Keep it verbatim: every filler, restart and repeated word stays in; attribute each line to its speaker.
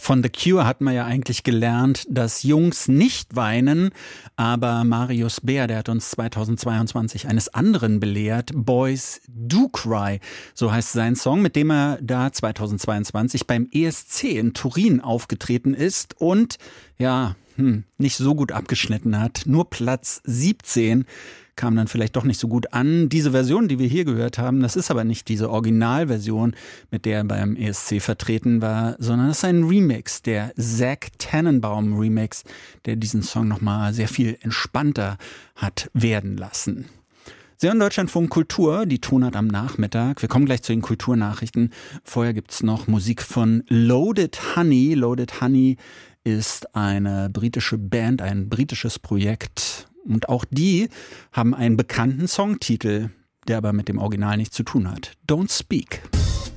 Speaker 1: Von The Cure hat man ja eigentlich gelernt, dass Jungs nicht weinen, aber Marius Bär, der hat uns zweitausendzweiundzwanzig eines anderen belehrt. Boys Do Cry, so heißt sein Song, mit dem er da zweitausendzweiundzwanzig beim E S C in Turin aufgetreten ist und ja, hm, nicht so gut abgeschnitten hat. Nur Platz siebzehn. Kam dann vielleicht doch nicht so gut an. Diese Version, die wir hier gehört haben, das ist aber nicht diese Originalversion, mit der er beim E S C vertreten war, sondern das ist ein Remix, der Zach Tannenbaum Remix, der diesen Song nochmal sehr viel entspannter hat werden lassen. Sie hören Deutschlandfunk Kultur, die Tonart am Nachmittag. Wir kommen gleich zu den Kulturnachrichten. Vorher gibt's noch Musik von Loaded Honey. Loaded Honey ist eine britische Band, ein britisches Projekt. Und auch die haben einen bekannten Songtitel, der aber mit dem Original nichts zu tun hat. Don't Speak.